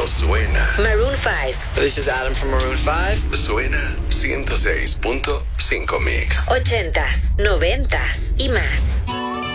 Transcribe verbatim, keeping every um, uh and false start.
suena. Maroon five. This is Adam from Maroon five. Suena ciento seis punto cinco Mix. Ochentas, noventas y más.